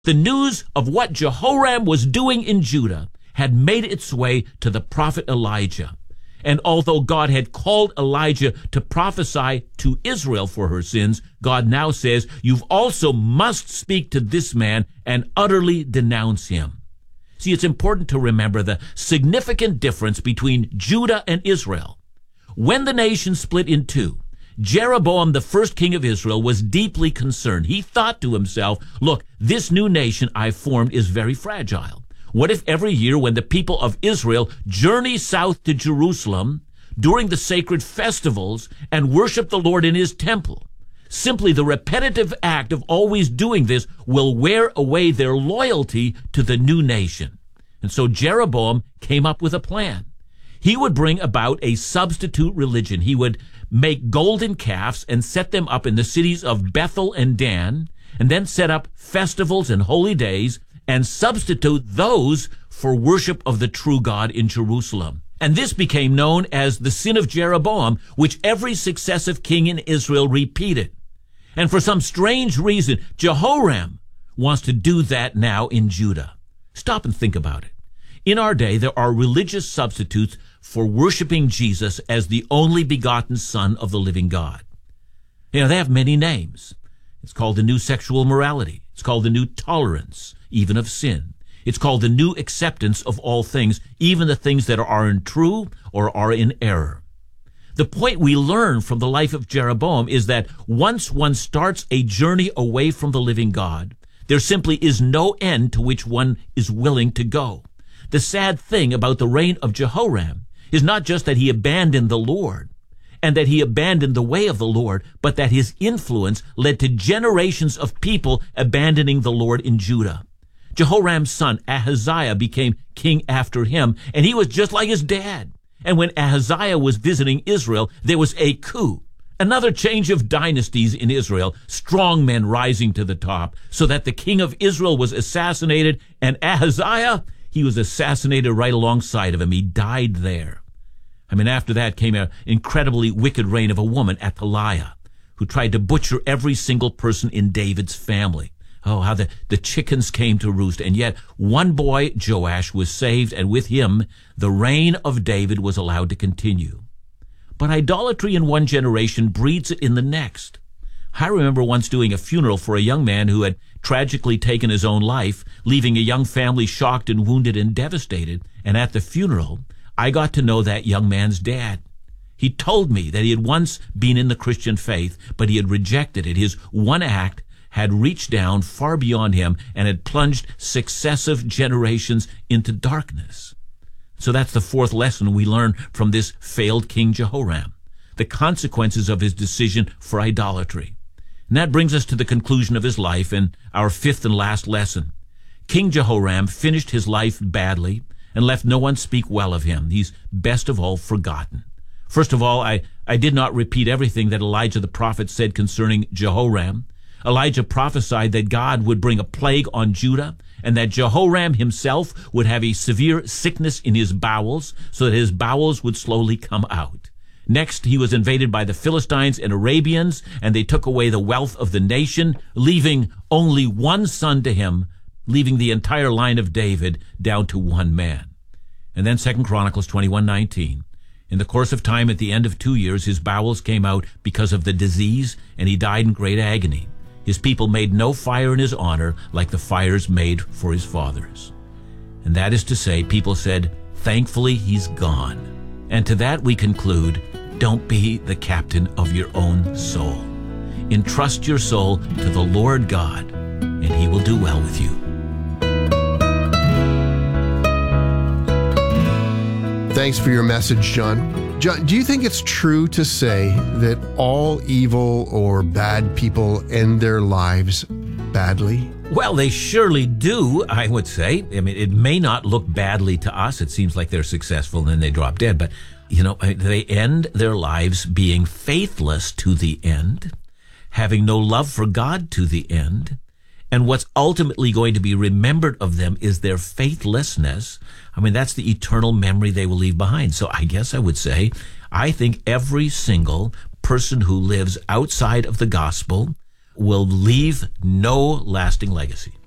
The news of what Jehoram was doing in Judah had made its way to the prophet Elijah. And although God had called Elijah to prophesy to Israel for her sins, God now says, "You also must speak to this man and utterly denounce him." See, it's important to remember the significant difference between Judah and Israel. When the nation split in two, Jeroboam, the first king of Israel, was deeply concerned. He thought to himself, look, this new nation I've formed is very fragile. What if every year when the people of Israel journey south to Jerusalem during the sacred festivals and worship the Lord in his temple, simply the repetitive act of always doing this will wear away their loyalty to the new nation? And so Jeroboam came up with a plan. He would bring about a substitute religion. He would make golden calves and set them up in the cities of Bethel and Dan, and then set up festivals and holy days and substitute those for worship of the true God in Jerusalem. And this became known as the sin of Jeroboam, which every successive king in Israel repeated. And for some strange reason, Jehoram wants to do that now in Judah. Stop and think about it. In our day, there are religious substitutes for worshiping Jesus as the only begotten Son of the living God. You know, they have many names. It's called the new sexual morality. It's called the new tolerance, even of sin. It's called the new acceptance of all things, even the things that are untrue or are in error. The point we learn from the life of Jeroboam is that once one starts a journey away from the living God, there simply is no end to which one is willing to go. The sad thing about the reign of Jehoram is not just that he abandoned the Lord and that he abandoned the way of the Lord, but that his influence led to generations of people abandoning the Lord in Judah. Jehoram's son Ahaziah became king after him, and he was just like his dad. And when Ahaziah was visiting Israel, there was a coup, another change of dynasties in Israel, strong men rising to the top, so that the king of Israel was assassinated, and Ahaziah, he was assassinated right alongside of him. He died there. After that came an incredibly wicked reign of a woman, Athaliah, who tried to butcher every single person in David's family. Oh, how the chickens came to roost. And yet one boy, Joash, was saved, and with him the reign of David was allowed to continue. But idolatry in one generation breeds it in the next. I remember once doing a funeral for a young man who had tragically taken his own life, leaving a young family shocked and wounded and devastated. And at the funeral, I got to know that young man's dad. He told me that he had once been in the Christian faith, but he had rejected it. His one act had reached down far beyond him and had plunged successive generations into darkness. So that's the fourth lesson we learn from this failed King Jehoram, the consequences of his decision for idolatry. And that brings us to the conclusion of his life and our fifth and last lesson. King Jehoram finished his life badly and left no one speak well of him. He's best of all forgotten. First of all, I did not repeat everything that Elijah the prophet said concerning Jehoram. Elijah prophesied that God would bring a plague on Judah and that Jehoram himself would have a severe sickness in his bowels so that his bowels would slowly come out. Next, he was invaded by the Philistines and Arabians, and they took away the wealth of the nation, leaving only one son to him, leaving the entire line of David down to one man. And then 2 Chronicles 21:19. In the course of time, at the end of 2 years, his bowels came out because of the disease, and he died in great agony. His people made no fire in his honor like the fires made for his fathers. And that is to say, people said, thankfully he's gone. And to that we conclude, don't be the captain of your own soul. Entrust your soul to the Lord God, and he will do well with you. Thanks for your message, John. John, do you think it's true to say that all evil or bad people end their lives badly? Well, they surely do, I would say. It may not look badly to us. It seems like they're successful and then they drop dead. But, they end their lives being faithless to the end, having no love for God to the end. And what's ultimately going to be remembered of them is their faithlessness. That's the eternal memory they will leave behind. So I guess I would say, I think every single person who lives outside of the gospel will leave no lasting legacy.